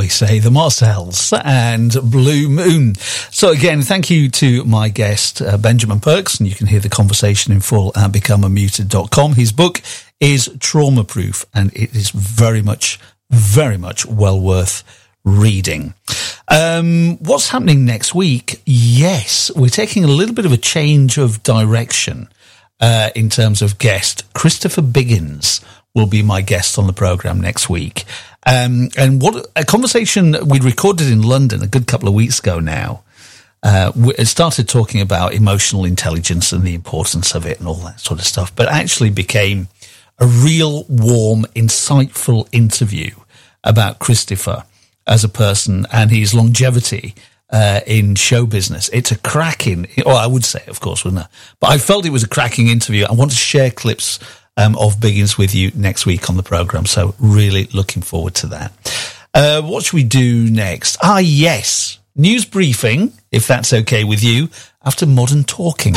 boy, say the Marcells and Blue Moon. So again, thank you to my guest, Benjamin Perks, and you can hear the conversation in full at becomeamuted.com. His book is Trauma Proof, and it is very much well worth reading. What's happening next week? Yes, we're taking a little bit of a change of direction in terms of guest. Christopher Biggins will be my guest on the programme next week. And what a conversation we'd recorded in London a good couple of weeks ago now. It started talking about emotional intelligence and the importance of it and all that sort of stuff, but actually became a real warm, insightful interview about Christopher as a person and his longevity in show business. It's a cracking, or I would say, of course, wouldn't I? But I felt it was a cracking interview. I want to share clips of Biggins with you next week on the programme, so really looking forward to that. What should we do next? Yes, news briefing, if that's okay with you, after Modern Talking.